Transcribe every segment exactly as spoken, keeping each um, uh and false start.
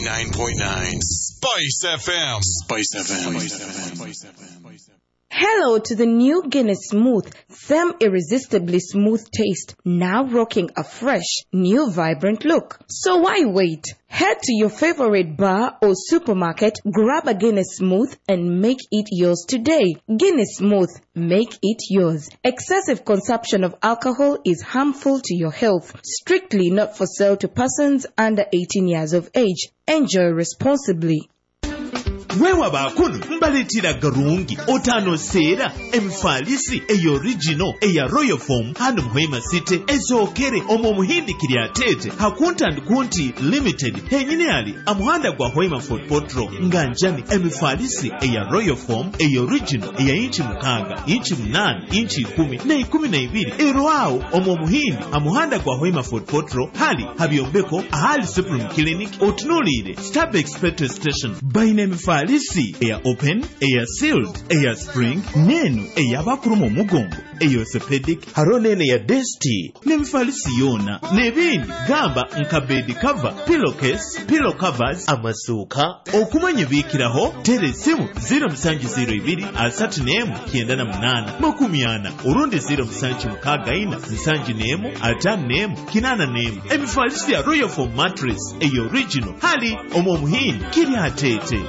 eighty-nine point nine Spice F M. Spice F M. Spice F M. Hello to the new Guinness Smooth, them irresistibly smooth taste, now rocking a fresh, new vibrant look. So why wait? Head to your favorite bar or supermarket, grab a Guinness Smooth and make it yours today. Guinness Smooth, make it yours. Excessive consumption of alcohol is harmful to your health. Strictly not for sale to persons under eighteen years of age. Enjoy responsibly. Wewa bakunu mbaletira garungi otano sera emfalisi eyo original eya Royal Form hano Muhima City ezokere omo muhindi kiriatete hakunta ndukunti limited henyine ali amuhanda gwa Hoima Fort Potro nganjani emfalisi eya Royal Form eyo original eya inchi mukanga inchi munani inchi kumi na ikumi na ibiri erwao omo muhindi amuhanda gwa Hoima Fort Potro hali habiombeko ahali Supreme Clinic otunulire Starbex petrol station baina emfalisi Alisi, eya open, eya sealed, eya spring, nenu, eya bakrumo mugongo, eya orthopedic, haronene ya desti, nemfalisi yona, nebindi, gamba, nkabedi cover, pillowcase, pillow covers, amasuka, okumanye vikiraho, tere simu, zero msanji zero ibiri, asati nemu, kiendana mnana, makumiana, urundi zero msanji mkaga ina, msanji nemu, atan nemu, kinana nemu, emfalisi ya Royal Form mattress, eya original, hali, omomuhini, kiri hatete.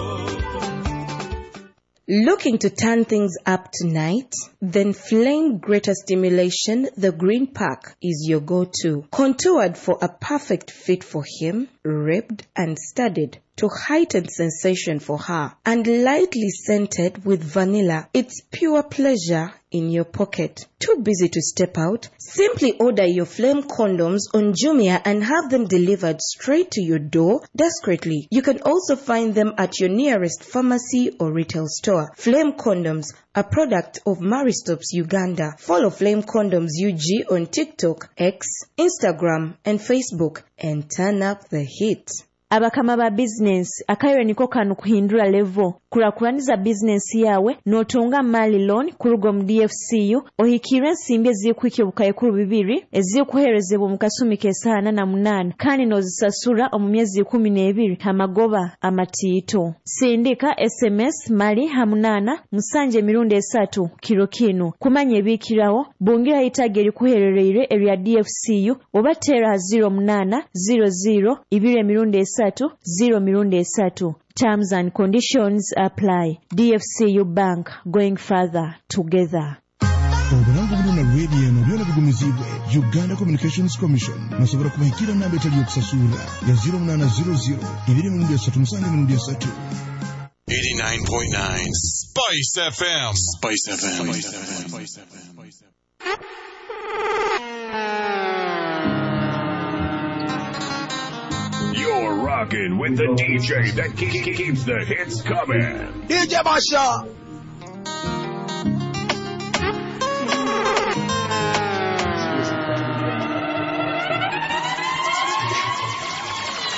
Looking to turn things up tonight? Then Flame Greater Stimulation, the Green Pack, is your go-to. Contoured for a perfect fit for him, ribbed and studded to heighten sensation for her, and lightly scented with vanilla. It's pure pleasure in your pocket. Too busy to step out? Simply order your Flame condoms on Jumia and have them delivered straight to your door discreetly. You can also find them at your nearest pharmacy or retail store. Flame Condoms, a product of Maristops Uganda. Follow Flame Condoms U G on TikTok, X, Instagram, and Facebook, and turn up the heat. Abakama ba business akayo niko kanu kuhindura level kurakuraniza business yawe notunga mali loan kurugo mu D F C U ohikire nsimbi ezikwike bukaye kuru bibiri ezikuherezebwa mu kasumi kesana na munana kandi nozisasura omu myezi kumi na ebiri amagoba amatito sindika S M S mali hamunana musanje mirundi esatu kiro kino kumanye bikirawo bungira itageri kuherereire area D F C U obatera zero munana zero zero ibire mirundi esatu zero mirundi esatu. Terms and conditions apply. D F C U Bank, going further together. Obulango buno na radio no byona bigumizibwe Uganda Communications Commission musobora kubahikira namba etali yokusasula ya zero nine zero zero ibiri mirundi esatu musange mirundi esatu. eighty-nine point nine Spice F M. Spice F M. Spice F M. Spice F M. You're rocking with the D J that keeps the hits coming. D J Masha.